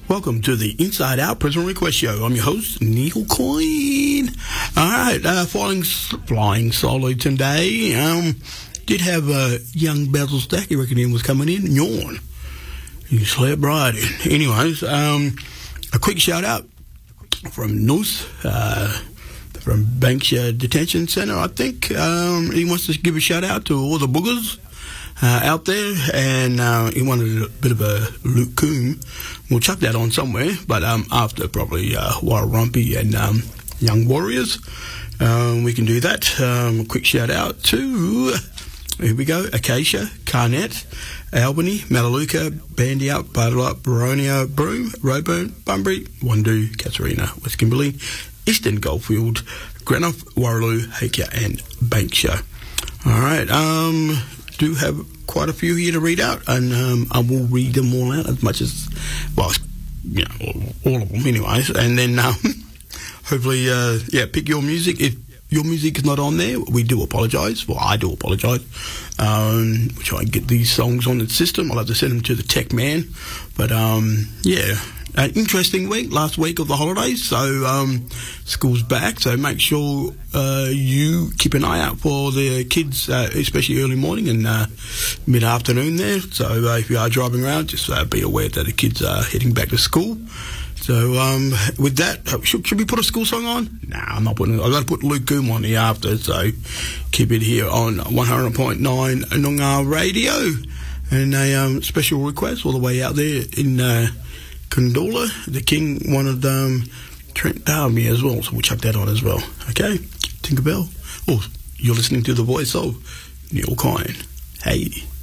Welcome to the Inside Out Prison Request Show. I'm your host, Neil Coyne. All right, flying solo today. Did have young Basil Stacky reckoning was coming in. Yawn. He slept right in. Anyways, a quick shout out from North, from Banksia Detention Centre, I think. He wants to give a shout out to all the boogers out there, and he wanted a bit of a Luke Coombe. We'll chuck that on somewhere, but after probably Warrumpy and Young Warriors, we can do that. A quick shout out to, here we go, Acacia, Carnet, Albany, Melaleuca, Bandy Up, Bartlett, Baronia, Broome, Roeburn, Bunbury, Wandoo, Katarina, West Kimberley, Eastern Goldfield, Greenock, Warraloo, Hakea, and Banksia. All right, do have quite a few here to read out, and I will read them all out as much as, well, you know, all of them anyways, and then hopefully, pick your music. If your music is not on there, we do apologise. Well, I do apologise. We'll try and get these songs on the system. I'll have to send them to the tech man, but interesting week, last week of the holidays, so school's back, so make sure you keep an eye out for the kids, especially early morning and mid-afternoon there. So if you are driving around, just be aware that the kids are heading back to school. So with that, should we put a school song on? Nah, I'm not putting it. I've got to put Luke Coombe on here after, so keep it here on 100.9 Noongar Radio. And a special request all the way out there in Condola. The King wanted Trent Darby as well, so we'll chuck that on as well. Okay, Tinkerbell. Oh, you're listening to the voice of Neil Coyne. Hey.